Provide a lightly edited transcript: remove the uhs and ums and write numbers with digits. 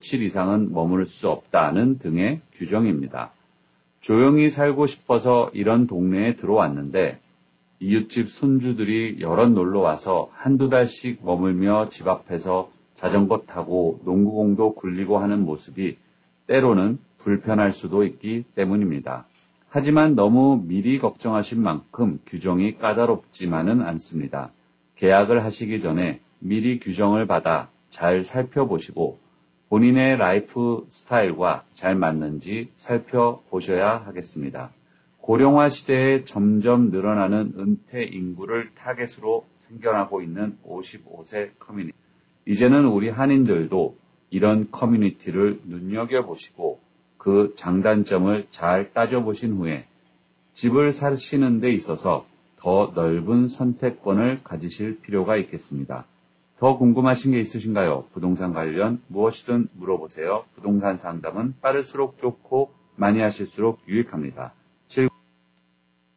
며칠 이상은 머물 수 없다는 등의 규정입니다. 조용히 살고 싶어서 이런 동네에 들어왔는데 이웃집 손주들이 여럿 놀러와서 한두 달씩 머물며 집 앞에서 자전거 타고 농구공도 굴리고 하는 모습이 때로는 불편할 수도 있기 때문입니다. 하지만 너무 미리 걱정하신 만큼 규정이 까다롭지만은 않습니다. 계약을 하시기 전에 미리 규정을 받아 잘 살펴보시고 본인의 라이프 스타일과 잘 맞는지 살펴보셔야 하겠습니다. 고령화 시대에 점점 늘어나는 은퇴 인구를 타겟으로 생겨나고 있는 55세 커뮤니티. 이제는 우리 한인들도 이런 커뮤니티를 눈여겨보시고 그 장단점을 잘 따져보신 후에 집을 사시는 데 있어서 더 넓은 선택권을 가지실 필요가 있겠습니다. 더 궁금하신 게 있으신가요? 부동산 관련 무엇이든 물어보세요. 부동산 상담은 빠를수록 좋고 많이 하실수록 유익합니다.